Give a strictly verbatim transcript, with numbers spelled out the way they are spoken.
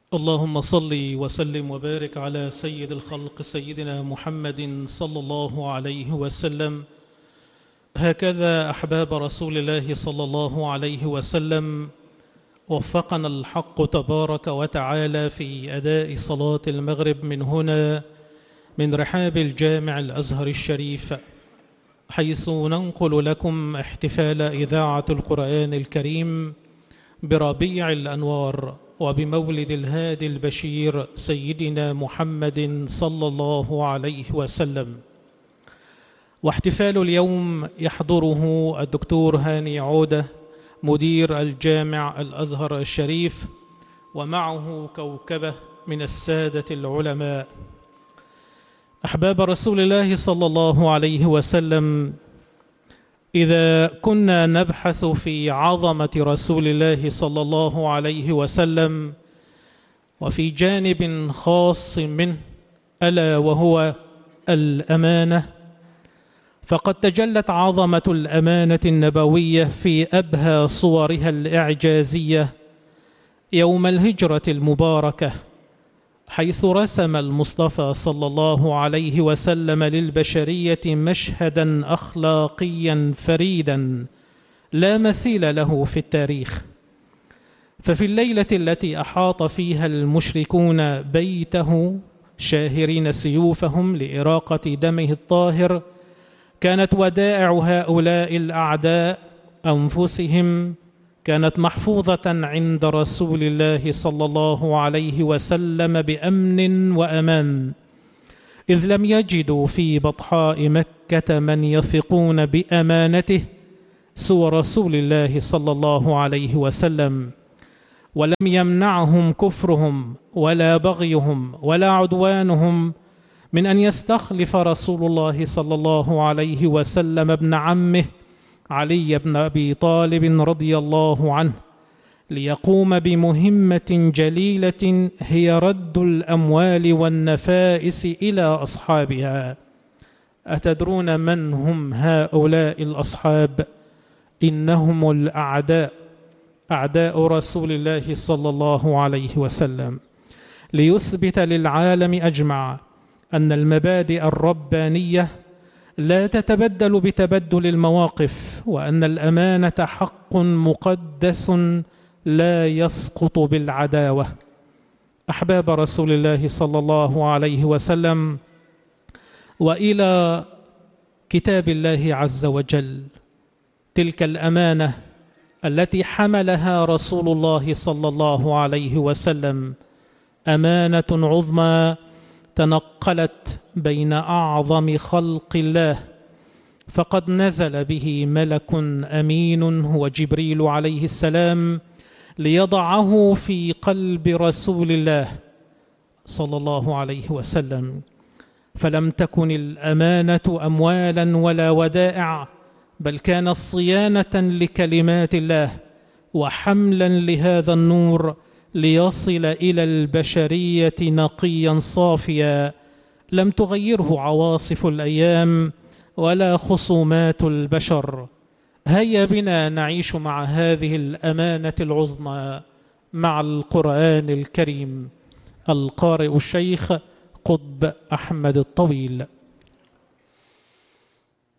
اللهم صل وسلم وبارك على سيد الخلق سيدنا محمد صلى الله عليه وسلم. هكذا أحباب رسول الله صلى الله عليه وسلم وفقنا الحق تبارك وتعالى في أداء صلاة المغرب من هنا من رحاب الجامع الأزهر الشريف، حيث ننقل لكم احتفال إذاعة القرآن الكريم بربيع الأنوار وبمولد الهادي البشير سيدنا محمد صلى الله عليه وسلم. واحتفال اليوم يحضره الدكتور هاني عودة مدير الجامع الأزهر الشريف، ومعه كوكبة من السادة العلماء. أحباب رسول الله صلى الله عليه وسلم، إذا كنا نبحث في عظمة رسول الله صلى الله عليه وسلم وفي جانب خاص منه ألا وهو الأمانة، فقد تجلت عظمة الأمانة النبوية في أبهى صورها الإعجازية يوم الهجرة المباركة، حيث رسم المصطفى صلى الله عليه وسلم للبشرية مشهدا أخلاقيا فريدا لا مثيل له في التاريخ. ففي الليلة التي أحاط فيها المشركون بيته شاهرين سيوفهم لإراقة دمه الطاهر، كانت ودائع هؤلاء الأعداء أنفسهم كانت محفوظة عند رسول الله صلى الله عليه وسلم بأمن وأمان، إذ لم يجدوا في بطحاء مكة من يثقون بأمانته سوى رسول الله صلى الله عليه وسلم، ولم يمنعهم كفرهم ولا بغيهم ولا عدوانهم من أن يستخلف رسول الله صلى الله عليه وسلم ابن عمه علي بن أبي طالب رضي الله عنه ليقوم بمهمة جليلة هي رد الأموال والنفائس إلى أصحابها. أتدرون من هم هؤلاء الأصحاب؟ إنهم الأعداء، أعداء رسول الله صلى الله عليه وسلم، ليثبت للعالم أجمع أن المبادئ الربانية لا تتبدل بتبدل المواقف، وأن الأمانة حق مقدس لا يسقط بالعداوة. أحباب رسول الله صلى الله عليه وسلم، وإلى كتاب الله عز وجل، تلك الأمانة التي حملها رسول الله صلى الله عليه وسلم أمانة عظمى تنقلت بين أعظم خلق الله، فقد نزل به ملك أمين هو جبريل عليه السلام ليضعه في قلب رسول الله صلى الله عليه وسلم. فلم تكن الأمانة أموالا ولا ودائع، بل كانت صيانة لكلمات الله وحملا لهذا النور ليصل إلى البشرية نقيا صافيا لم تغيره عواصف الأيام ولا خصومات البشر. هيا بنا نعيش مع هذه الأمانة العظمى مع القرآن الكريم. القارئ الشيخ قطب أحمد الطويل.